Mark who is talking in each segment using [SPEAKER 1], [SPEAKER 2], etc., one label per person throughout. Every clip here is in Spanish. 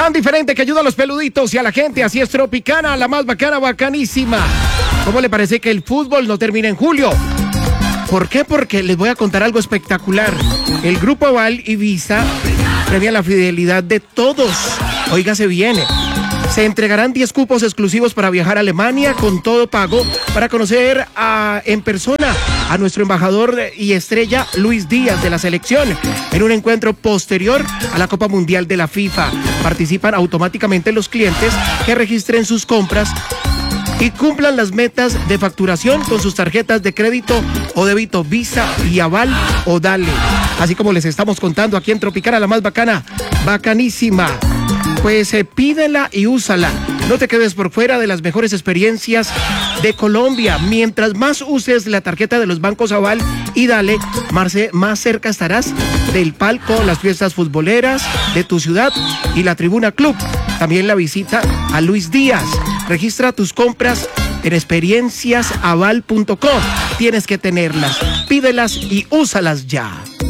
[SPEAKER 1] Tan diferente que ayuda a los peluditos y a la gente. Así es Tropicana, la más bacana, bacanísima. ¿Cómo le parece que el fútbol no termina en julio? ¿Por qué? Porque les voy a contar algo espectacular. El Grupo Aval y Visa premia la fidelidad de todos. Óigase bien. Se entregarán 10 cupos exclusivos para viajar a Alemania con todo pago para conocer en persona a nuestro embajador y estrella Luis Díaz de la selección en un encuentro posterior a la Copa Mundial de la FIFA. Participan automáticamente los clientes que registren sus compras y cumplan las metas de facturación con sus tarjetas de crédito o débito Visa y Aval o Dale. Así como les estamos contando aquí en Tropicana, la más bacana, bacanísima. Pues pídela y úsala. No te quedes por fuera de las mejores experiencias de Colombia. Mientras más uses la tarjeta de los bancos Aval y Dale, más cerca estarás del palco, las fiestas futboleras de tu ciudad y la Tribuna Club. También la visita a Luis Díaz. Registra tus compras en experienciasaval.com. Tienes que tenerlas, pídelas y úsalas ya.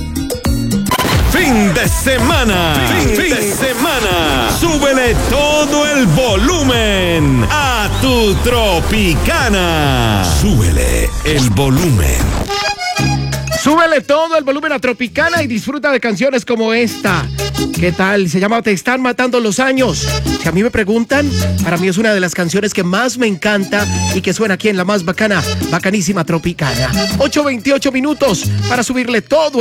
[SPEAKER 2] Fin de semana. Fin de semana. Súbele todo el volumen a tu Tropicana. Súbele el volumen.
[SPEAKER 1] Súbele todo el volumen a Tropicana y disfruta de canciones como esta. ¿Qué tal? Se llama Te están matando los años. Si a mí me preguntan, para mí es una de las canciones que más me encanta y que suena aquí en la más bacana, bacanísima Tropicana. 8:28 minutos para subirle todo